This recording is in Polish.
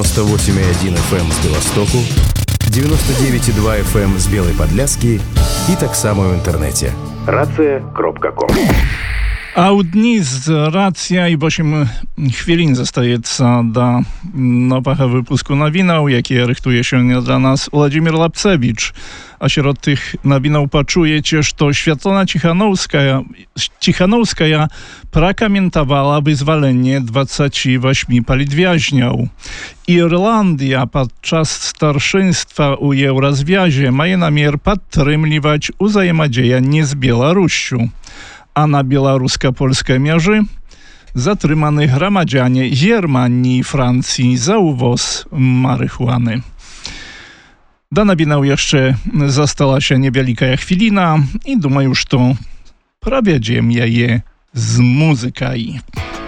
98,1 FM з Білостоку, 99,2 FM з Білої Подляски і так само в інтернеті. Racja.com. A u dni z Racja i 8 chwilin zostajeca do nowego wypusku nowinał, jakie rychtuje się dla nas Władimir Lapcewicz. A śród tych nowinał poczujecie, że Światlana Cichanowskaja prakomentowała wyzwolenie 28 politwiaźniów. Irlandia podczas starszyństwa u Eurozwiązie ma namiar podtrzymywać wzajemnodziejanie z Białorusią. A na białorusko-polskiej mierze zatrzymany gromadzianie Germanii i Francji za uwoz marihuany. Do nowinał jeszcze została się niewielka chwilina i думаю, że prowadziemy je z muzyką.